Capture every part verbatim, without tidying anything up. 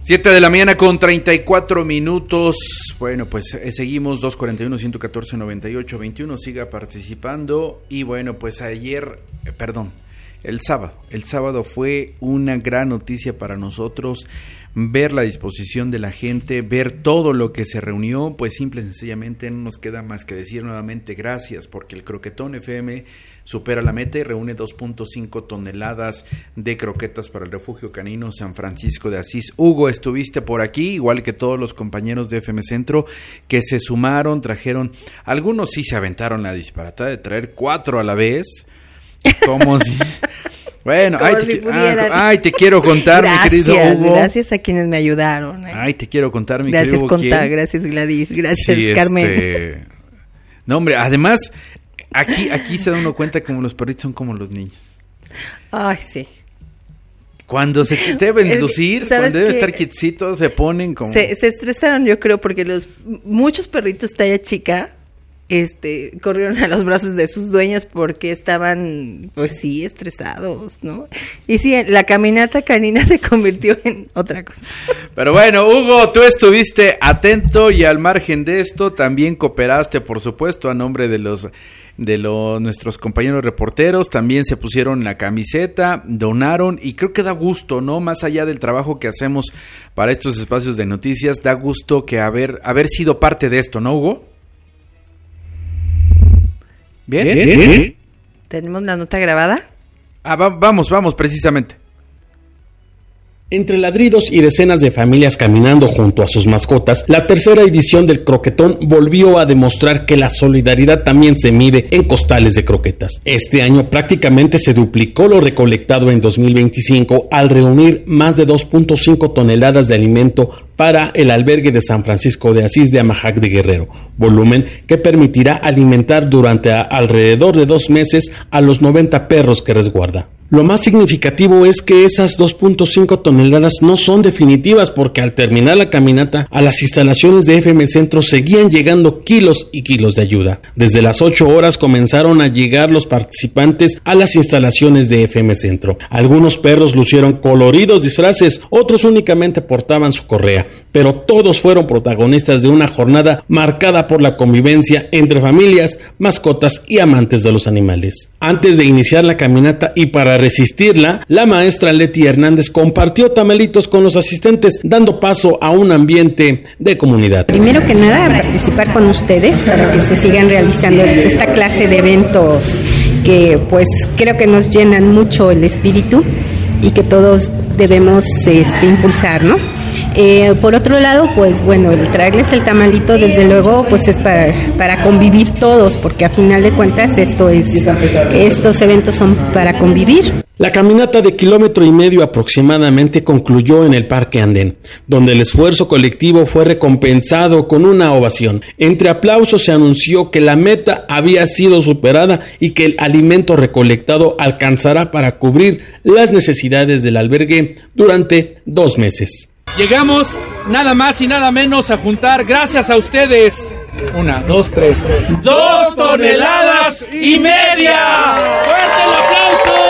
Siete de la mañana con treinta y cuatro minutos. Bueno, pues eh, seguimos dos cuarenta y uno, ciento catorce, noventa y ocho, veintiuno. Siga participando. Y bueno, pues ayer, eh, perdón, el sábado. El sábado fue una gran noticia para nosotros. Ver la disposición de la gente, ver todo lo que se reunió. Pues simple y sencillamente no nos queda más que decir nuevamente gracias, porque el Croquetón F M supera la meta y reúne dos punto cinco toneladas de croquetas para el Refugio Canino San Francisco de Asís. Hugo, estuviste por aquí, igual que todos los compañeros de F M Centro que se sumaron, trajeron, algunos sí se aventaron la disparatada de traer cuatro a la vez, como si... Bueno, ay, si te, ah, ay, te quiero contar, gracias, mi querido Hugo. Gracias a quienes me ayudaron. ¿eh? Ay, te quiero contar, mi gracias, querido Hugo. Gracias, Conta, gracias, Gladys, gracias, sí, Carmen. Este... No, hombre, además, aquí, aquí se da uno cuenta como los perritos son como los niños. Ay, sí. Cuando se deben lucir, cuando deben estar quietecitos, se ponen como... Se, se estresaron, yo creo, porque los muchos perritos talla chica... Este, corrieron a los brazos de sus dueños porque estaban, pues sí, estresados, ¿no? Y sí, la caminata canina se convirtió en otra cosa. Pero bueno, Hugo, tú estuviste atento y al margen de esto también cooperaste, por supuesto, a nombre de los de los nuestros compañeros reporteros, también se pusieron la camiseta, donaron y creo que da gusto, ¿no? Más allá del trabajo que hacemos para estos espacios de noticias, da gusto que haber haber sido parte de esto, ¿no, Hugo? ¿Bien? ¿Bien? ¿Bien? ¿Tenemos la nota grabada? Ah, va, vamos, vamos, precisamente. Entre ladridos y decenas de familias caminando junto a sus mascotas, la tercera edición del Croquetón volvió a demostrar que la solidaridad también se mide en costales de croquetas. Este año prácticamente se duplicó lo recolectado en dos mil veinticinco al reunir más de dos punto cinco toneladas de alimento para el albergue de San Francisco de Asís de Amajac de Guerrero, volumen que permitirá alimentar durante a, alrededor de dos meses a los noventa perros que resguarda. Lo más significativo es que esas dos punto cinco toneladas no son definitivas porque al terminar la caminata a las instalaciones de F M Centro seguían llegando kilos y kilos de ayuda. Desde las ocho horas comenzaron a llegar los participantes a las instalaciones de F M Centro. Algunos perros lucieron coloridos disfraces, otros únicamente portaban su correa, pero todos fueron protagonistas de una jornada marcada por la convivencia entre familias, mascotas y amantes de los animales. Antes de iniciar la caminata y para resistirla, la maestra Leti Hernández compartió tamalitos con los asistentes, dando paso a un ambiente de comunidad. Primero que nada, participar con ustedes para que se sigan realizando esta clase de eventos que pues creo que nos llenan mucho el espíritu y que todos debemos este, impulsar, ¿no? Eh, por otro lado, pues bueno, el traerles el tamalito, desde luego, pues es para, para convivir todos, porque a final de cuentas esto es, estos eventos son para convivir. La caminata de kilómetro y medio aproximadamente concluyó en el Parque Andén, donde el esfuerzo colectivo fue recompensado con una ovación. Entre aplausos se anunció que la meta había sido superada y que el alimento recolectado alcanzará para cubrir las necesidades del albergue durante dos meses. Llegamos nada más y nada menos a juntar, gracias a ustedes, una, dos, tres, dos toneladas y media. ¡Fuerte el aplauso!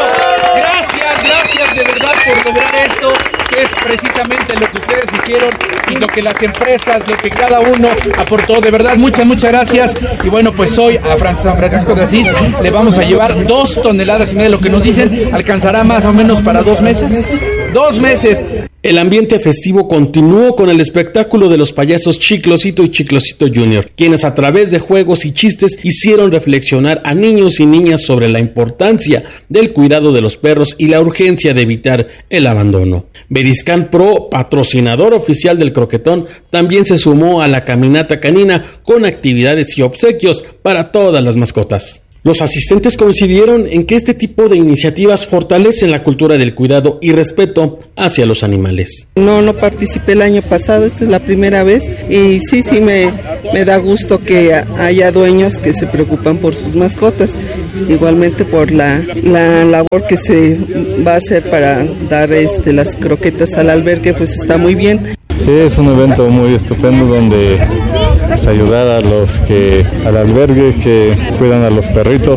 Gracias, gracias de verdad por lograr esto, que es precisamente lo que ustedes hicieron y lo que las empresas, lo que cada uno aportó. De verdad, muchas, muchas gracias. Y bueno, pues hoy a San Francisco de Asís le vamos a llevar dos toneladas y media. Lo que nos dicen, alcanzará más o menos para dos meses. Dos meses. El ambiente festivo continuó con el espectáculo de los payasos Chiclosito y Chiclosito Junior, quienes a través de juegos y chistes hicieron reflexionar a niños y niñas sobre la importancia del cuidado de los perros y la urgencia de evitar el abandono. Beriscan Pro, patrocinador oficial del Croquetón, también se sumó a la caminata canina con actividades y obsequios para todas las mascotas. Los asistentes coincidieron en que este tipo de iniciativas fortalecen la cultura del cuidado y respeto hacia los animales. No, no participé el año pasado, esta es la primera vez y sí, sí me, me da gusto que haya dueños que se preocupan por sus mascotas, igualmente por la, la labor que se va a hacer para dar este, las croquetas al albergue, pues está muy bien. Sí, es un evento muy estupendo donde pues, ayudar a los que, al albergue que cuidan a los perritos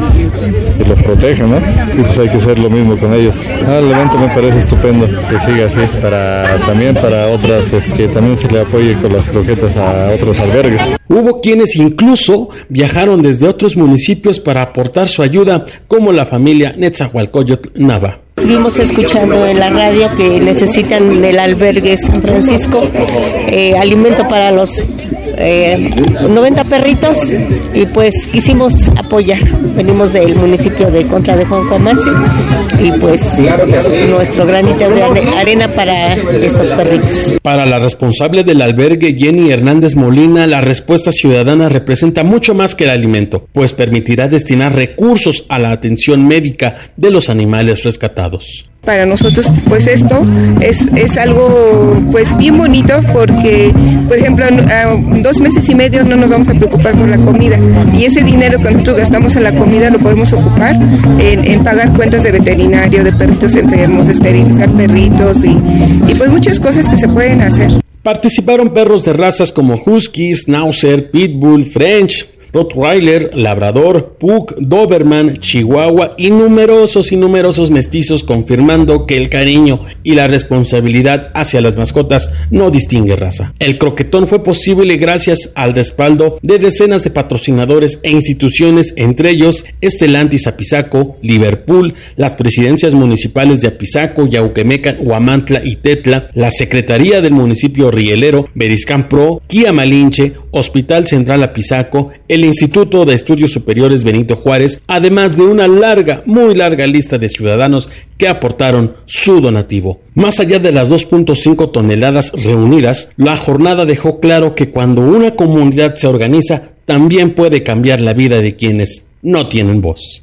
y los protegen, ¿no? Y pues hay que hacer lo mismo con ellos. Ah, el evento me parece estupendo, que siga así, para también para otras, es que también se le apoye con las croquetas a otros albergues. Hubo quienes incluso viajaron desde otros municipios para aportar su ayuda, como la familia Netzahualcoyotl Nava. Seguimos escuchando en la radio que necesitan del albergue San Francisco eh, alimento para los eh, noventa perritos y pues quisimos apoyar. Venimos del municipio de Contra de Juancoamatzi y pues nuestro granito de arena para estos perritos. Para la responsable del albergue, Jenny Hernández Molina, la respuesta ciudadana representa mucho más que el alimento, pues permitirá destinar recursos a la atención médica de los animales rescatados. Para nosotros, pues esto es, es algo pues bien bonito porque, por ejemplo, a dos meses y medio no nos vamos a preocupar por la comida y ese dinero que nosotros gastamos en la comida lo podemos ocupar en, en pagar cuentas de veterinario, de perritos enfermos, de esterilizar perritos y, y pues muchas cosas que se pueden hacer. Participaron perros de razas como Husky, Schnauzer, Pitbull, French, Rottweiler, Labrador, Pug, Doberman, Chihuahua y numerosos y numerosos mestizos, confirmando que el cariño y la responsabilidad hacia las mascotas no distingue raza. El croquetón fue posible gracias al respaldo de decenas de patrocinadores e instituciones, entre ellos Stellantis Apizaco, Liverpool, las presidencias municipales de Apizaco, Yauquemecan, Huamantla y Tetla, la Secretaría del municipio rielero, Beriscán Pro, Kia Malinche, Hospital Central Apizaco, el Instituto de Estudios Superiores Benito Juárez, además de una larga, muy larga lista de ciudadanos que aportaron su donativo. Más allá de las dos punto cinco toneladas reunidas, la jornada dejó claro que cuando una comunidad se organiza, también puede cambiar la vida de quienes no tienen voz.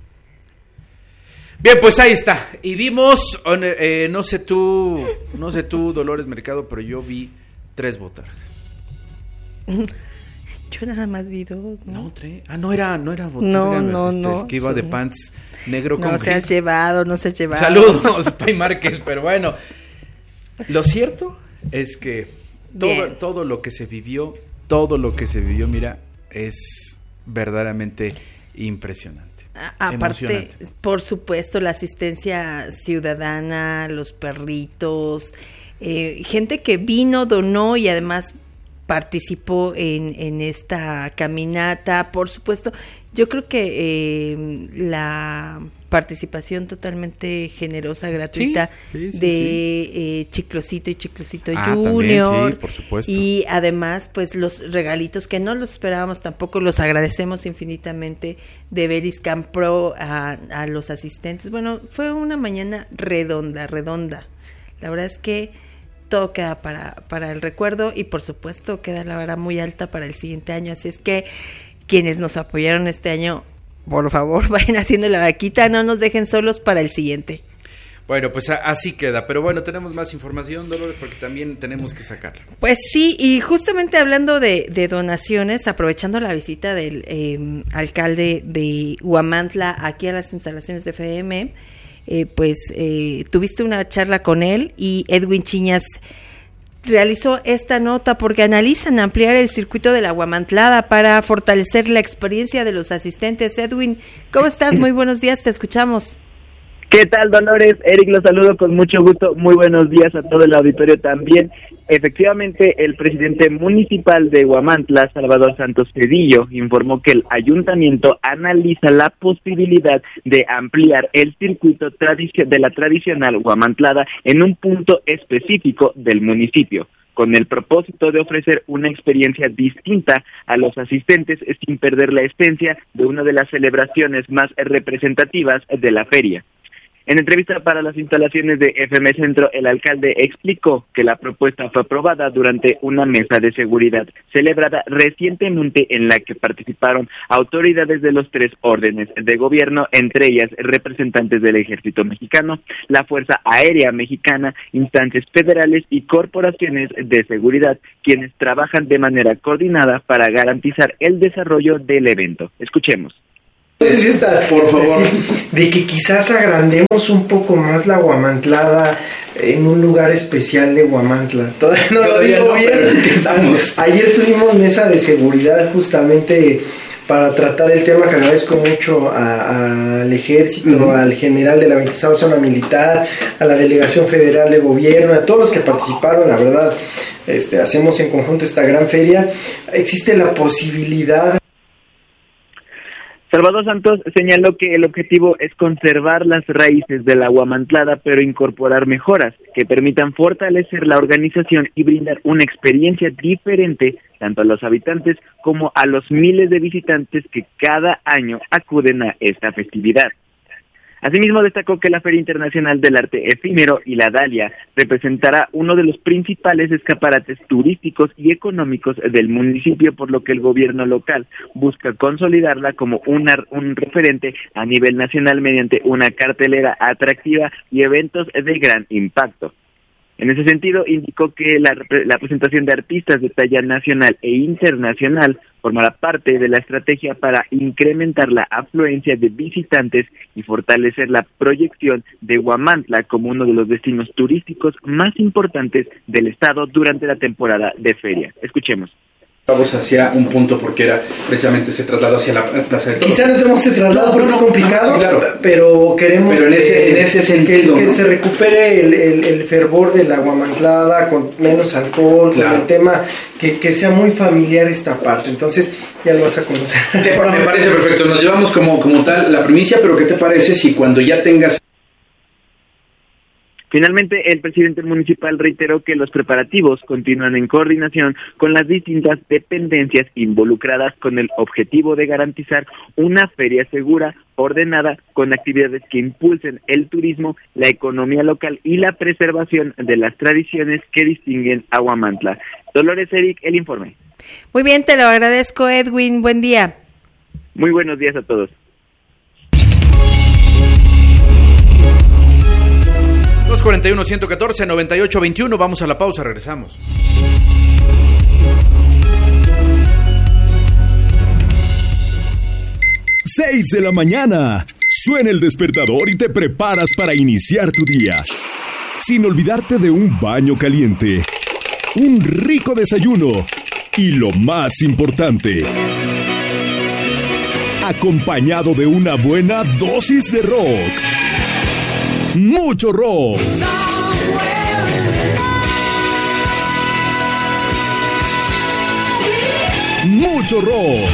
Bien, pues ahí está. Y vimos, eh, no sé tú, no sé tú, Dolores Mercado, pero yo vi tres botargas. Yo nada más vi dos, ¿no? No, tres. Ah, no era, no era botarga. No, no, este, no. Que iba sí. de pants negro con No se has llevado, no se has llevado. Saludos, Pai Márquez, pero bueno. Lo cierto es que todo, todo lo que se vivió, todo lo que se vivió, mira, es verdaderamente impresionante. A- aparte, por supuesto, la asistencia ciudadana, los perritos, eh, gente que vino, donó y además participó en, en esta caminata. Por supuesto, yo creo que eh, la participación totalmente generosa, gratuita sí, sí, sí, de sí. Eh, Chiclosito y Chiclosito Ah, Junior. también, sí, por supuesto. Y además, pues los regalitos que no los esperábamos tampoco, los agradecemos infinitamente de Beriscán Pro a, a los asistentes. Bueno, fue una mañana redonda, redonda. La verdad es que todo queda para, para el recuerdo y por supuesto queda la vara muy alta para el siguiente año. Así es que quienes nos apoyaron este año, por favor, vayan haciendo la vaquita, no nos dejen solos para el siguiente. Bueno, pues a, así queda, pero bueno, tenemos más información, Dolores, porque también tenemos que sacarla. Pues sí, y justamente hablando de, de donaciones, aprovechando la visita del eh, alcalde de Huamantla aquí a las instalaciones de F M, eh, pues eh, tuviste una charla con él y Edwin Chiñas realizó esta nota porque analizan ampliar el circuito de la Huamantlada para fortalecer la experiencia de los asistentes. Edwin, ¿cómo estás? Muy buenos días, te escuchamos. ¿Qué tal, Dolores? Eric, los saludo con mucho gusto. Muy buenos días a todo el auditorio también. Efectivamente, el presidente municipal de Huamantla, Salvador Santos Cedillo, informó que el ayuntamiento analiza la posibilidad de ampliar el circuito tradici- de la tradicional Huamantlada en un punto específico del municipio, con el propósito de ofrecer una experiencia distinta a los asistentes sin perder la esencia de una de las celebraciones más representativas de la feria. En entrevista para las instalaciones de F M Centro, el alcalde explicó que la propuesta fue aprobada durante una mesa de seguridad celebrada recientemente en la que participaron autoridades de los tres órdenes de gobierno, entre ellas representantes del Ejército Mexicano, la Fuerza Aérea Mexicana, instancias federales y corporaciones de seguridad, quienes trabajan de manera coordinada para garantizar el desarrollo del evento. Escuchemos. No sé si está, por favor, de que quizás agrandemos un poco más la Huamantlada en un lugar especial de Huamantla. Todavía no Todavía lo digo no, bien. Ayer tuvimos mesa de seguridad justamente para tratar el tema, que agradezco mucho al ejército, uh-huh. al general de la veintiocho Zona Militar, a la Delegación Federal de Gobierno, a todos los que participaron. La verdad, este, hacemos en conjunto esta gran feria. Existe la posibilidad. Salvador Santos señaló que el objetivo es conservar las raíces de la Huamantlada, pero incorporar mejoras que permitan fortalecer la organización y brindar una experiencia diferente tanto a los habitantes como a los miles de visitantes que cada año acuden a esta festividad. Asimismo, destacó que la Feria Internacional del Arte Efímero y la Dalia representará uno de los principales escaparates turísticos y económicos del municipio, por lo que el gobierno local busca consolidarla como una, un referente a nivel nacional mediante una cartelera atractiva y eventos de gran impacto. En ese sentido, indicó que la, la presentación de artistas de talla nacional e internacional formará parte de la estrategia para incrementar la afluencia de visitantes y fortalecer la proyección de Huamantla como uno de los destinos turísticos más importantes del estado durante la temporada de feria. Escuchemos. Vamos hacia un punto porque era precisamente ese traslado hacia la Plaza de Toros. Quizá nos hemos trasladado porque es complicado, sí, claro. pero queremos pero en, ese, que, en ese sentido, que, que ¿no? se recupere el, el, el fervor de la Huamantlada con menos alcohol, claro. con el tema, que, que sea muy familiar esta parte. Entonces ya lo vas a conocer. Te, me parece perfecto, nos llevamos como, como tal la primicia, pero ¿qué te parece si cuando ya tengas... Finalmente, el presidente municipal reiteró que los preparativos continúan en coordinación con las distintas dependencias involucradas con el objetivo de garantizar una feria segura, ordenada, con actividades que impulsen el turismo, la economía local y la preservación de las tradiciones que distinguen a Huamantla. Dolores Eric, el informe. Muy bien, te lo agradezco, Edwin. Buen día. Muy buenos días a todos. dos cuarenta y uno, ciento catorce, noventa y ocho veintiuno. Vamos a la pausa, regresamos. seis de la mañana. Suena el despertador y te preparas para iniciar tu día. Sin olvidarte de un baño caliente, un rico desayuno y lo más importante, acompañado de una buena dosis de rock. Mucho rock. Mucho rock.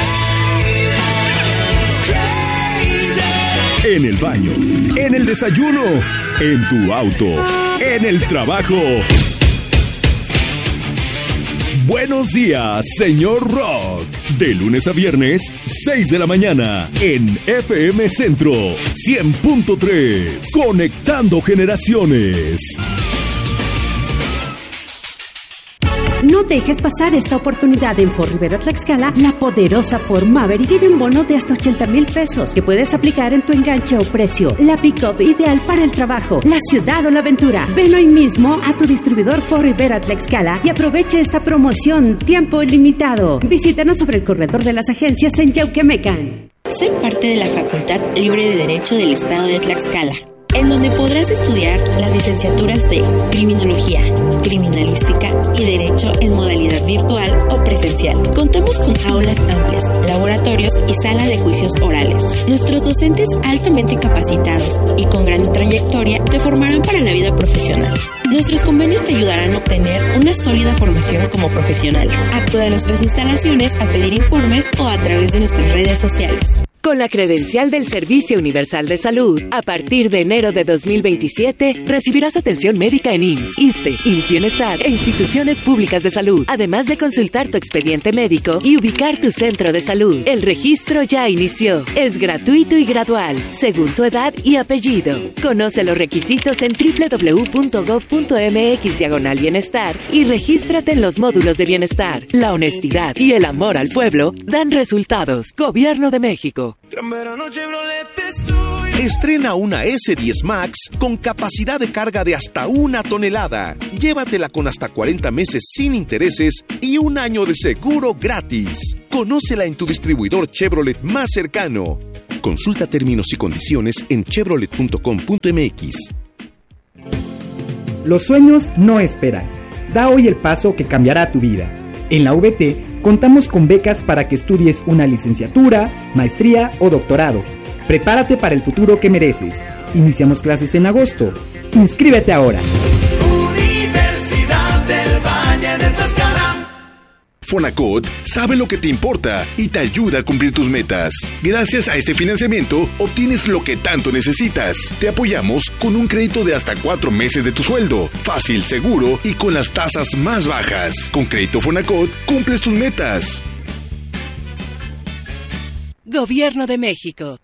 En el baño, en el desayuno, en tu auto, en el trabajo. Buenos días, señor Rock. De lunes a viernes, seis de la mañana, en F M Centro, cien punto tres. Conectando generaciones. No dejes pasar esta oportunidad. En Ford Rivera Tlaxcala, la poderosa Ford Maverick tiene un bono de hasta ochenta mil pesos que puedes aplicar en tu enganche o precio. La pick-up ideal para el trabajo, la ciudad o la aventura. Ven hoy mismo a tu distribuidor Ford Rivera Tlaxcala y aproveche esta promoción. Tiempo limitado. Visítanos sobre el corredor de las agencias en Yauquemecan. Sé parte de la Facultad Libre de Derecho del Estado de Tlaxcala, en donde podrás estudiar las licenciaturas de Criminología, Criminalística y Derecho en modalidad virtual o presencial. Contamos con aulas amplias, laboratorios y sala de juicios orales. Nuestros docentes altamente capacitados y con gran trayectoria te formarán para la vida profesional. Nuestros convenios te ayudarán a obtener una sólida formación como profesional. Acude a nuestras instalaciones a pedir informes o a través de nuestras redes sociales. Con la credencial del Servicio Universal de Salud, a partir de enero de dos mil veintisiete, recibirás atención médica en I M S S, ISSSTE, I M S S Bienestar e instituciones públicas de salud, además de consultar tu expediente médico y ubicar tu centro de salud. El registro ya inició. Es gratuito y gradual, según tu edad y apellido. Conoce los requisitos en doble u doble u doble u punto gob punto eme equis diagonal bienestar y regístrate en los módulos de bienestar. La honestidad y el amor al pueblo dan resultados. Gobierno de México. Gran verano Chevrolet te estoy Estrena una ese diez Max con capacidad de carga de hasta una tonelada. Llévatela con hasta cuarenta meses sin intereses y un año de seguro gratis. Conócela en tu distribuidor Chevrolet más cercano. Consulta términos y condiciones en chevrolet punto com punto m x. Los sueños no esperan. Da hoy el paso que cambiará tu vida. En la V T contamos con becas para que estudies una licenciatura, maestría o doctorado. Prepárate para el futuro que mereces. Iniciamos clases en agosto. Inscríbete ahora. Universidad del Valle de Tlaxcala. Fonacot sabe lo que te importa y te ayuda a cumplir tus metas. Gracias a este financiamiento, obtienes lo que tanto necesitas. Te apoyamos con un crédito de hasta cuatro meses de tu sueldo. Fácil, seguro y con las tasas más bajas. Con Crédito Fonacot, cumples tus metas. Gobierno de México.